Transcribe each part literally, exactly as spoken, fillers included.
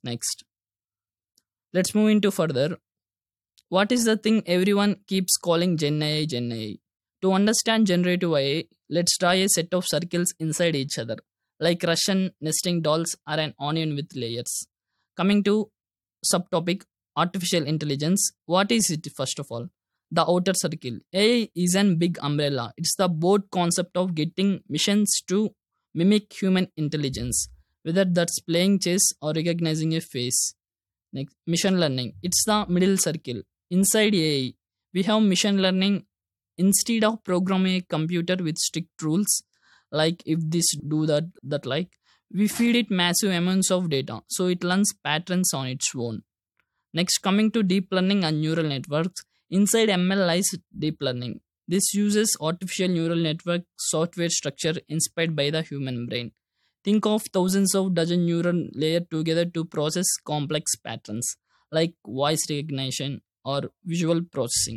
Next, let's move into further. What is the thing everyone keeps calling Gen A I, Gen A I? To understand generative A I, let's draw a set of circles inside each other, like Russian nesting dolls or an onion with layers. Coming to subtopic artificial intelligence, what is it first of all? The outer circle. A I is an big umbrella. It's the broad concept of getting machines to mimic human intelligence, whether that's playing chess or recognizing a face. Next, machine learning. It's the middle circle. Inside A I, we have machine learning. Instead of programming a computer with strict rules, like if this do that, that like, we feed it massive amounts of data, so it learns patterns on its own. Next, coming to deep learning and neural networks. Inside M L lies deep learning. This uses artificial neural network software structure inspired by the human brain. Think of thousands of dozen neural layers together to process complex patterns like voice recognition or visual processing.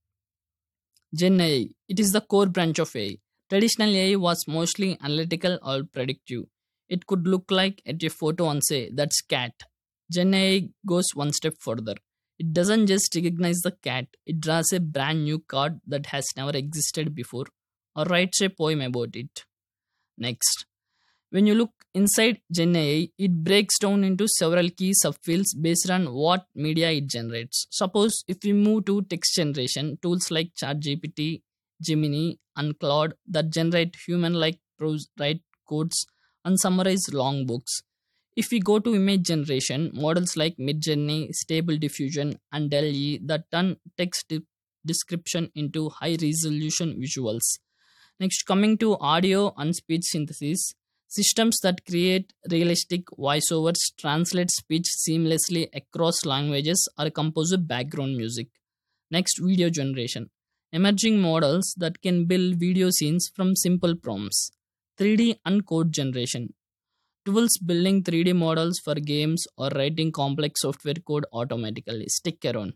Gen A I. It is the core branch of A I. Traditional A I was mostly analytical or predictive. It could look like at a photo and say, that's cat. Gen A I goes one step further. It doesn't just recognize the cat, it draws a brand new card that has never existed before or writes a poem about it. Next, when you look inside Gen A I, it breaks down into several key subfields based on what media it generates. Suppose if we move to text generation, tools like ChatGPT, Gemini, and Claude that generate human-like prose, write codes, and summarize long books. If we go to image generation, models like Midjourney, Stable Diffusion, and D A L L-E that turn text de- description into high-resolution visuals. Next, coming to audio and speech synthesis, systems that create realistic voiceovers, translate speech seamlessly across languages, or compose background music. Next, video generation. Emerging models that can build video scenes from simple prompts. three D and code generation. Tools building three D models for games or writing complex software code automatically. Stick around.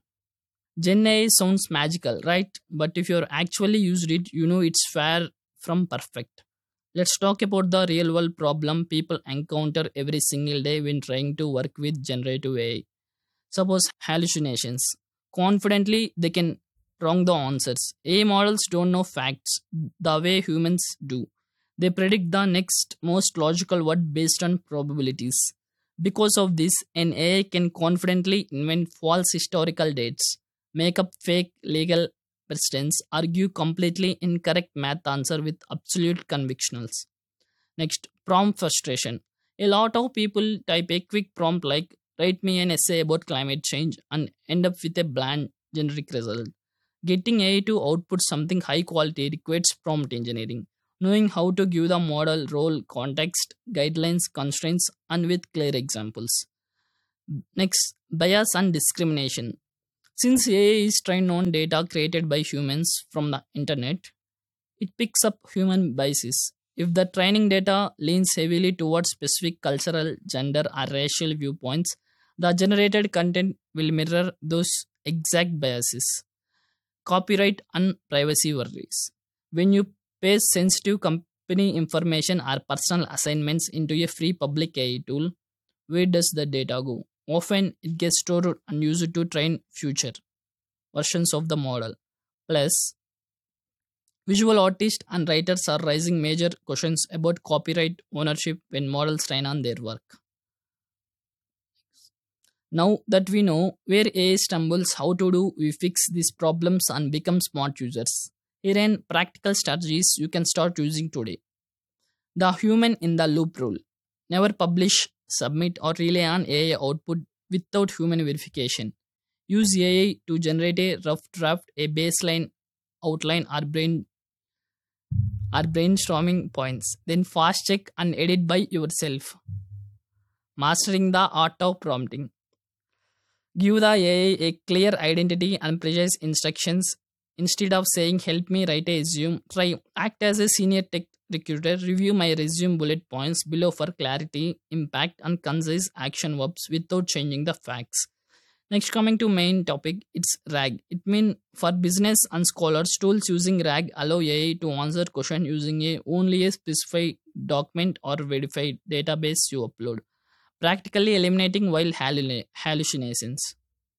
Gen A I sounds magical, right? But if you're actually used it, you know it's far from perfect. Let's talk about the real world problem people encounter every single day when trying to work with generative A I. Suppose hallucinations. Confidently, they can wrong the answers. A I models don't know facts the way humans do. They predict the next most logical word based on probabilities. Because of this, an A I can confidently invent false historical dates, make up fake legal precedents, argue completely incorrect math answer with absolute convictions. Next, prompt frustration. A lot of people type a quick prompt like write me an essay about climate change and end up with a bland generic result. Getting A I to output something high quality requires prompt engineering, knowing how to give the model role, context, guidelines, constraints, and with clear examples. Next, bias and discrimination. Since A I is trained on data created by humans from the internet, it picks up human biases. If the training data leans heavily towards specific cultural, gender, or racial viewpoints, the generated content will mirror those exact biases. Copyright and privacy worries. When you paste sensitive company information or personal assignments into a free public A I tool, where does the data go? Often it gets stored and used to train future versions of the model. Plus, visual artists and writers are raising major questions about copyright ownership when models train on their work. Now that we know where A I stumbles, how to do we fix these problems and become smart users? Here are practical strategies you can start using today. The human in the loop rule. Never publish, submit, or rely on A I output without human verification. Use A I to generate a rough draft, a baseline outline, or brain or brainstorming points. Then fast check and edit by yourself. Mastering the art of prompting. Give the A I a clear identity and precise instructions. Instead of saying, help me write a resume, try act as a senior tech recruiter, review my resume bullet points below for clarity, impact, and concise action verbs without changing the facts. Next, coming to main topic, it's RAG. It means for business and scholars, tools using RAG allow A I to answer question using a only a specified document or verified database you upload. practically eliminating wild hallu- hallucinations.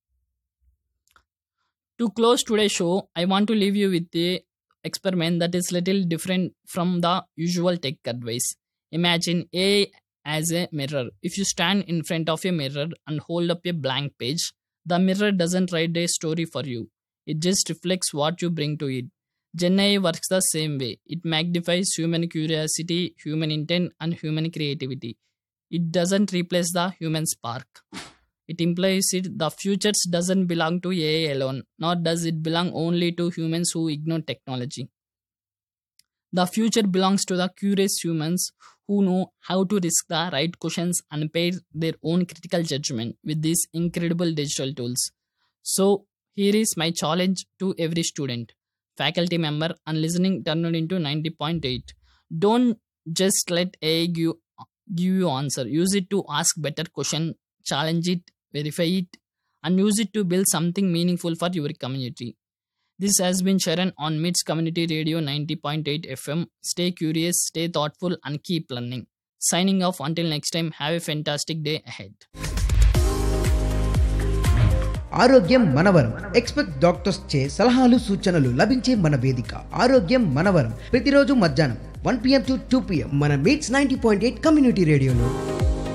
To close today's show, I want to leave you with a experiment that is little different from the usual tech advice. Imagine A I as a mirror. If you stand in front of a mirror and hold up a blank page, the mirror doesn't write a story for you. It just reflects what you bring to it. Gen A I works the same way. It magnifies human curiosity, human intent, and human creativity. It doesn't replace the human spark. It implies it the future doesn't belong to A I alone, nor does it belong only to humans who ignore technology. The future belongs to the curious humans who know how to risk the right questions and pair their own critical judgment with these incredible digital tools. So, here is my challenge to every student, faculty member, and listening turned into ninety point eight. Don't just let A I give, give you answer. Use it to ask better question, challenge it, verify it, and use it to build something meaningful for your community. This has been Sharon on M I T S Community Radio ninety point eight F M. Stay curious, stay thoughtful, and keep learning. Signing off until next time. Have a fantastic day ahead. ఆరోగ్యం మనవరం expect doctors చే సలహాలు సూచనలు లభించే మన వేదిక ఆరోగ్యం మనవరం ప్రతిరోజు మధ్యాహ్నం one PM to two PM మన meets ninety point eight community రేడియోలో.